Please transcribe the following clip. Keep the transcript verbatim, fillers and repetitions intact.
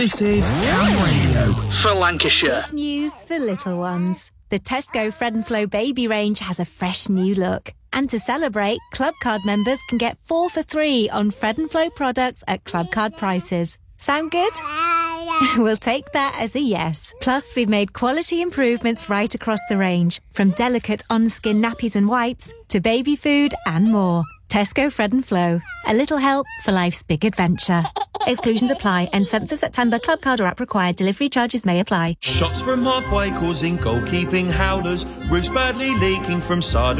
This is Cam Radio for Lancashire. Good news for little ones. The Tesco Fred and Flo baby range has a fresh new look. And to celebrate, Club Card members can get four for three on Fred and Flo products at Club Card prices. Sound good? We'll take that as a yes. Plus, we've made quality improvements right across the range, from delicate on-skin nappies and wipes to baby food and more. Tesco Fred and Flo. A little help for life's big adventure. Exclusions apply. End seventh of September. Club card or app required. Delivery charges may apply. Shots from halfway causing goalkeeping howlers. Roofs badly leaking from Sardar.